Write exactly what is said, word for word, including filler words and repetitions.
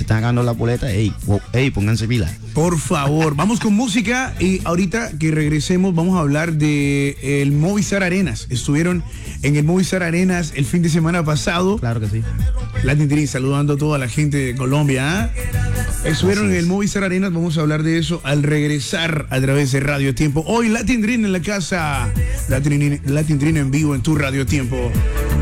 se están acabando las boletas, ey, ey, pónganse pila. Por favor, vamos con música y ahorita que regresemos vamos a hablar de el Movistar Arenas. Estuvieron en el Movistar Arenas el fin de semana pasado. Claro que sí. Latin Dream saludando a toda la gente de Colombia, ¿eh? Estuvieron en el Movistar Arenas, vamos a hablar de eso al regresar a través de Radio Tiempo. Hoy Latin Dream en la casa, Latin, Latin Dream en vivo en tu Radio Tiempo.